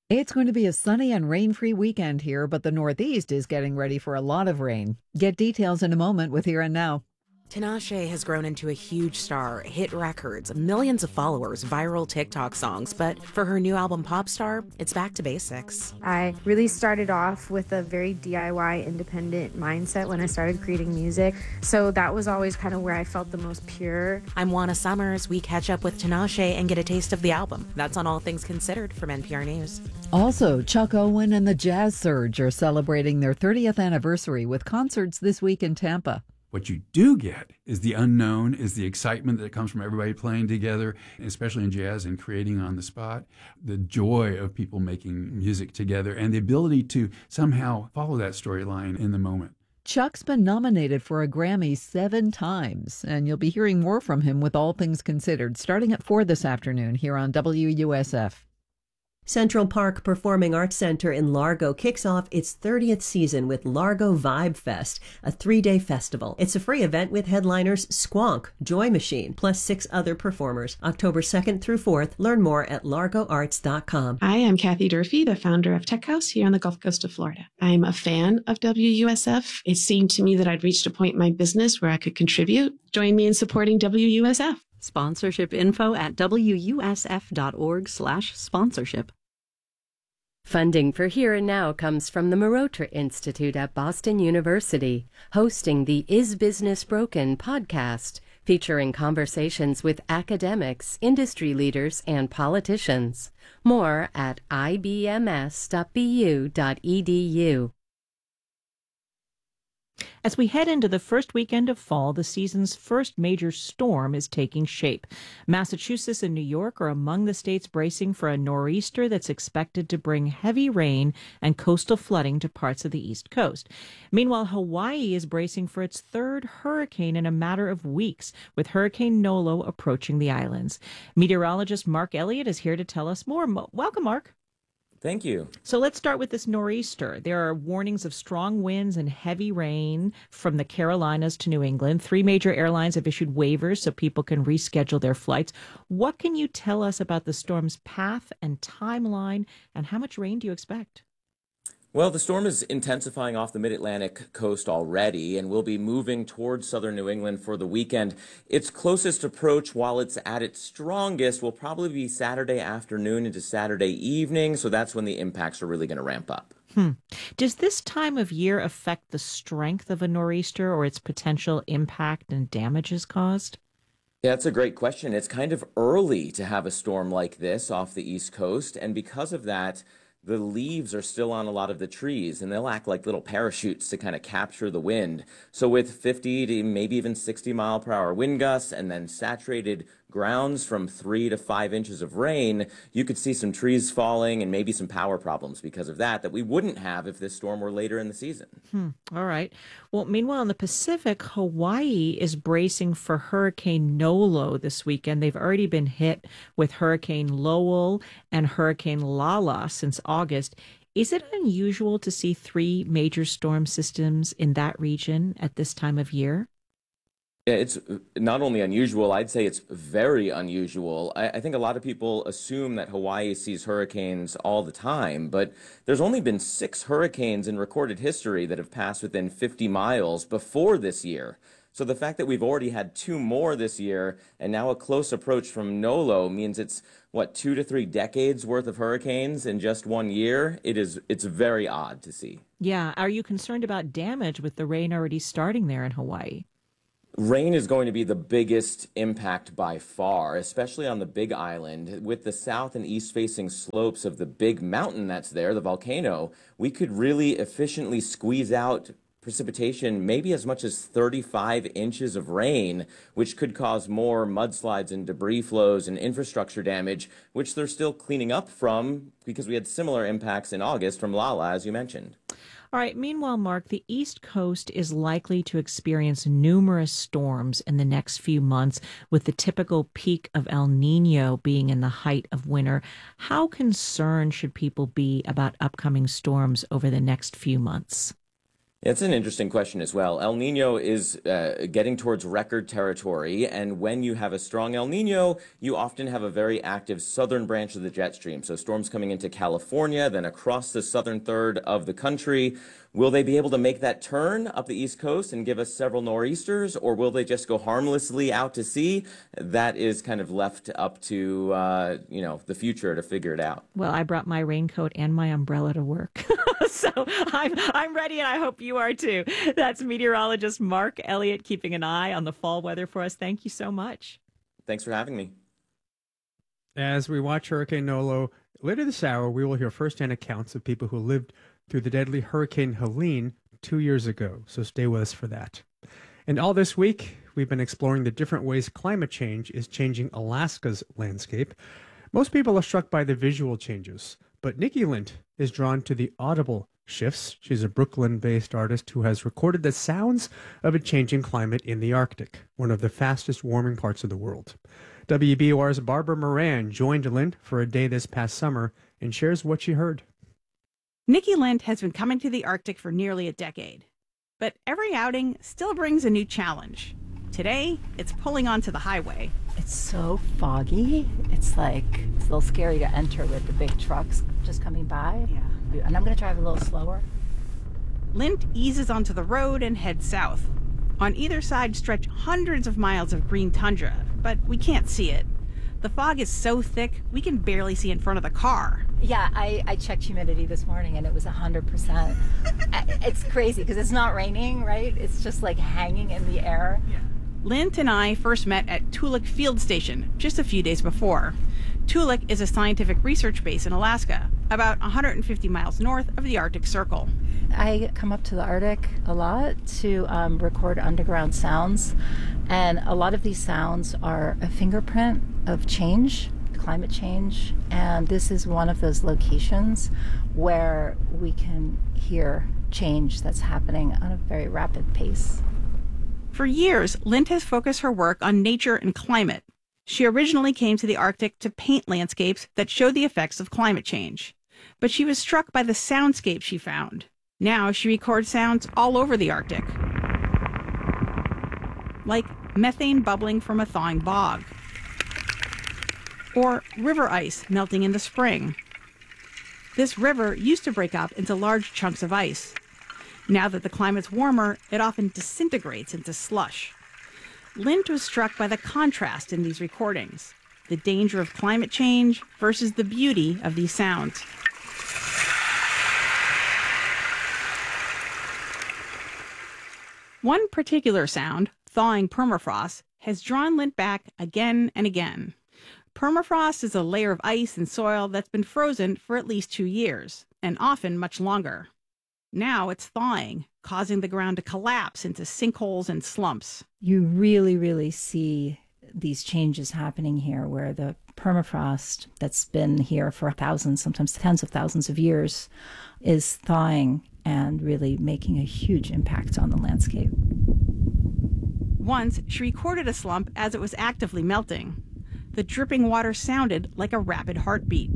It's going to be a sunny and rain-free weekend here, but the Northeast is getting ready for a lot of rain. Get details in a moment with Here and Now. Tinashe has grown into a huge star, hit records, millions of followers, viral TikTok songs, but for her new album Popstar, it's back to basics. I really started off with a very DIY independent mindset when I started creating music, so that was always kind of where I felt the most pure. I'm Juana Summers. We catch up with Tinashe and get a taste of the album. That's on All Things Considered from NPR News. Also, Chuck Owen and the Jazz Surge are celebrating their 30th anniversary with concerts this week in Tampa. What you do get is the unknown, is the excitement that comes from everybody playing together, especially in jazz and creating on the spot, the joy of people making music together, and the ability to somehow follow that storyline in the moment. Chuck's been nominated for a Grammy 7 times, and you'll be hearing more from him with All Things Considered, starting at 4 this afternoon here on WUSF. Central Park Performing Arts Center in Largo kicks off its 30th season with Largo Vibe Fest, a 3-day festival. It's a free event with headliners Squonk, Joy Machine, plus 6 other performers. October 2nd through 4th. Learn more at largoarts.com. Hi, I'm Kathy Durfee, the founder of Tech House here on the Gulf Coast of Florida. I'm a fan of WUSF. It seemed to me that I'd reached a point in my business where I could contribute. Join me in supporting WUSF. Sponsorship info at wusf.org/sponsorship. Funding for Here and Now comes from the Marotra Institute at Boston University, hosting the Is Business Broken podcast, featuring conversations with academics, industry leaders, and politicians. More at ibms.bu.edu. As we head into the first weekend of fall, the season's first major storm is taking shape. Massachusetts and New York are among the states bracing for a nor'easter that's expected to bring heavy rain and coastal flooding to parts of the East Coast. Meanwhile, Hawaii is bracing for its third hurricane in a matter of weeks, with Hurricane Nolo approaching the islands. Meteorologist Mark Elliott is here to tell us more. Welcome, Mark. Thank you. So let's start with this nor'easter. There are warnings of strong winds and heavy rain from the Carolinas to New England. 3 major airlines have issued waivers so people can reschedule their flights. What can you tell us about the storm's path and timeline, and how much rain do you expect? Well, the storm is intensifying off the mid-Atlantic coast already and will be moving towards southern New England for the weekend. Its closest approach, while it's at its strongest, will probably be Saturday afternoon into Saturday evening, so that's when the impacts are really going to ramp up. Does this time of year affect the strength of a nor'easter or its potential impact and damages caused? Yeah, that's a great question. It's kind of early to have a storm like this off the East Coast, and because of that, the leaves are still on a lot of the trees, and they'll act like little parachutes to kind of capture the wind. So with 50 to maybe even 60 mile per hour wind gusts and then saturated grounds from 3 to 5 inches of rain, you could see some trees falling and maybe some power problems because of that we wouldn't have if this storm were later in the season. All right. Well, meanwhile, in the Pacific, Hawaii is bracing for Hurricane Nolo this weekend. They've already been hit with Hurricane Lowell and Hurricane Lala since August. Is it unusual to see 3 major storm systems in that region at this time of year? Yeah, it's not only unusual, I'd say it's very unusual. I think a lot of people assume that Hawaii sees hurricanes all the time, but there's only been 6 hurricanes in recorded history that have passed within 50 miles before this year. So the fact that we've already had 2 more this year and now a close approach from Nolo means it's, 2 to 3 decades worth of hurricanes in just 1 year? It's very odd to see. Yeah. Are you concerned about damage with the rain already starting there in Hawaii? Rain is going to be the biggest impact by far, especially on the Big Island. With the south and east facing slopes of the big mountain that's there, the volcano, we could really efficiently squeeze out precipitation, maybe as much as 35 inches of rain, which could cause more mudslides and debris flows and infrastructure damage, which they're still cleaning up from because we had similar impacts in August from Lala, as you mentioned. All right. Meanwhile, Mark, the East Coast is likely to experience numerous storms in the next few months, with the typical peak of El Nino being in the height of winter. How concerned should people be about upcoming storms over the next few months? It's an interesting question as well. El Nino is getting towards record territory, and when you have a strong El Nino, you often have a very active southern branch of the jet stream. So storms coming into California, then across the southern third of the country. Will they be able to make that turn up the East Coast and give us several nor'easters, or will they just go harmlessly out to sea? That is kind of left up to the future to figure it out. Well, I brought my raincoat and my umbrella to work. So I'm ready, and I hope you are too. That's meteorologist Mark Elliott keeping an eye on the fall weather for us. Thank you so much. Thanks for having me. As we watch Hurricane Nolo, later this hour, we will hear firsthand accounts of people who lived through the deadly Hurricane Helene 2 years ago. So stay with us for that. And all this week, we've been exploring the different ways climate change is changing Alaska's landscape. Most people are struck by the visual changes, but Nikki Lint is drawn to the audible shifts. She's a Brooklyn-based artist who has recorded the sounds of a changing climate in the Arctic, one of the fastest warming parts of the world. WBOR's Barbara Moran joined Lint for a day this past summer and shares what she heard. Nikki Lint has been coming to the Arctic for nearly a decade, but every outing still brings a new challenge. Today, it's pulling onto the highway. It's so foggy. It's a little scary to enter with the big trucks just coming by. Yeah. And I'm going to drive a little slower. Lint eases onto the road and heads south. On either side stretch hundreds of miles of green tundra, but we can't see it. The fog is so thick, we can barely see in front of the car. Yeah, I checked humidity this morning and it was 100%. It's crazy because it's not raining, right? It's just hanging in the air. Yeah. Lint and I first met at Toolik Field Station just a few days before. Toolik is a scientific research base in Alaska, about 150 miles north of the Arctic Circle. I come up to the Arctic a lot to record underground sounds, and a lot of these sounds are a fingerprint of change, climate change, and this is one of those locations where we can hear change that's happening on a very rapid pace. For years, Lint has focused her work on nature and climate. She originally came to the Arctic to paint landscapes that show the effects of climate change. But she was struck by the soundscape she found. Now she records sounds all over the Arctic, like methane bubbling from a thawing bog, or river ice melting in the spring. This river used to break up into large chunks of ice. Now that the climate's warmer, it often disintegrates into slush. Lint was struck by the contrast in these recordings, the danger of climate change versus the beauty of these sounds. One particular sound, thawing permafrost, has drawn Lint back again and again. Permafrost is a layer of ice and soil that's been frozen for at least 2 years, and often much longer. Now it's thawing, causing the ground to collapse into sinkholes and slumps. You really, really see these changes happening here where the permafrost that's been here for thousands, sometimes tens of thousands of years, is thawing and really making a huge impact on the landscape. Once, she recorded a slump as it was actively melting. The dripping water sounded like a rapid heartbeat.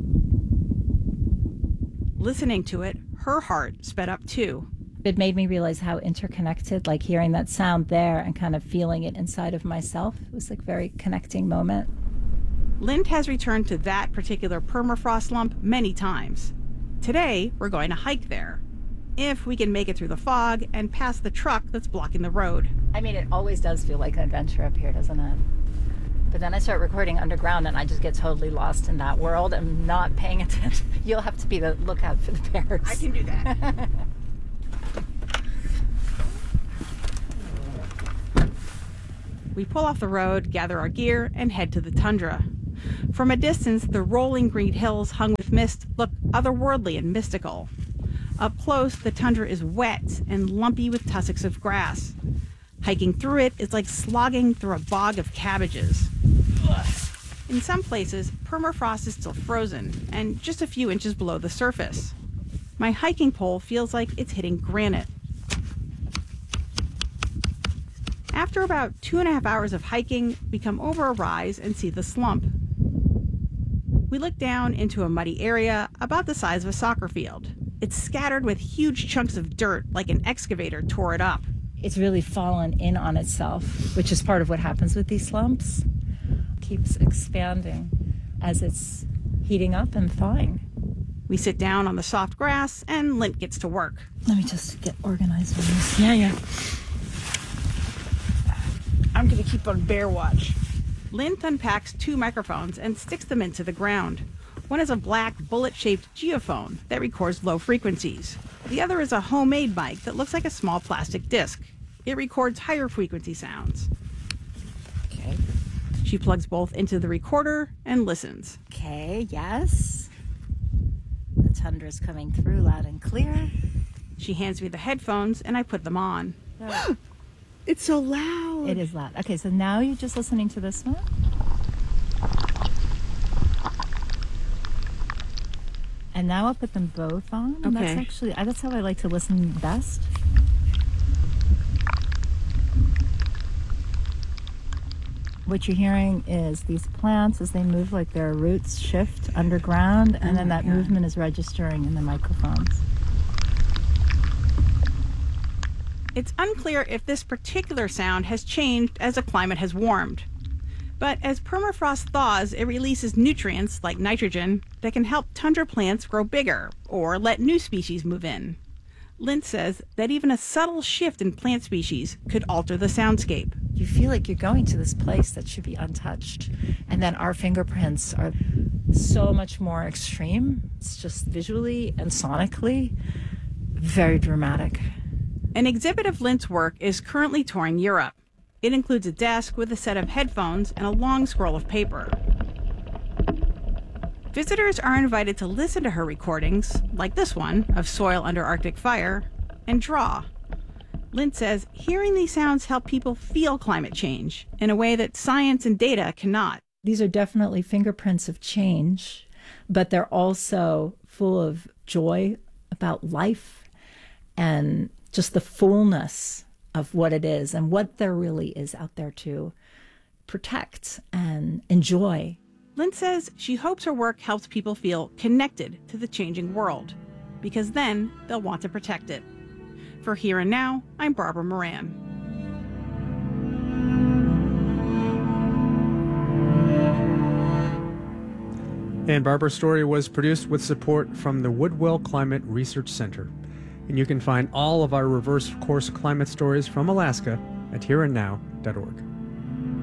Listening to it, her heart sped up too. It made me realize how interconnected, hearing that sound there and kind of feeling it inside of myself. It was a very connecting moment. Lint has returned to that particular permafrost lump many times. Today, we're going to hike there, if we can make it through the fog and past the truck that's blocking the road. I mean, it always does feel like an adventure up here, doesn't it? But then I start recording underground and I just get totally lost in that world. I'm not paying attention. You'll have to be the lookout for the bears. I can do that. We pull off the road, gather our gear, and head to the tundra. From a distance, the rolling green hills hung with mist look otherworldly and mystical. Up close, the tundra is wet and lumpy with tussocks of grass. Hiking through it is like slogging through a bog of cabbages. In some places, permafrost is still frozen and just a few inches below the surface. My hiking pole feels like it's hitting granite. After about 2.5 hours of hiking, we come over a rise and see the slump. We look down into a muddy area about the size of a soccer field. It's scattered with huge chunks of dirt, like an excavator tore it up. It's really fallen in on itself, which is part of what happens with these slumps. It keeps expanding as it's heating up and thawing. We sit down on the soft grass, and Lint gets to work. Let me just get organized on this. Yeah. I'm going to keep on bear watch. Lint unpacks 2 microphones and sticks them into the ground. One is a black, bullet-shaped geophone that records low frequencies. The other is a homemade mic that looks like a small plastic disc. It records higher frequency sounds. Okay. She plugs both into the recorder and listens. Okay, yes. The tundra's coming through loud and clear. She hands me the headphones, and I put them on. Oh. It's so loud. It is loud. Okay, so now you're just listening to this one. And now I'll put them both on. And Okay. That's how I like to listen best. What you're hearing is these plants, as they move, like their roots shift underground, and then that movement is registering in the microphones. It's unclear if this particular sound has changed as the climate has warmed. But as permafrost thaws, it releases nutrients, like nitrogen, that can help tundra plants grow bigger or let new species move in. Lint says that even a subtle shift in plant species could alter the soundscape. You feel like you're going to this place that should be untouched. And then our fingerprints are so much more extreme. It's just visually and sonically very dramatic. An exhibit of Lint's work is currently touring Europe. It includes a desk with a set of headphones and a long scroll of paper. Visitors are invited to listen to her recordings, like this one of soil under Arctic fire, and draw. Lint says hearing these sounds help people feel climate change in a way that science and data cannot. These are definitely fingerprints of change, but they're also full of joy about life and just the fullness of what it is and what there really is out there to protect and enjoy. Lint says she hopes her work helps people feel connected to the changing world, because then they'll want to protect it. For Here and Now, I'm Barbara Moran. And Barbara's story was produced with support from the Woodwell Climate Research Center. And you can find all of our reverse course climate stories from Alaska at hereandnow.org.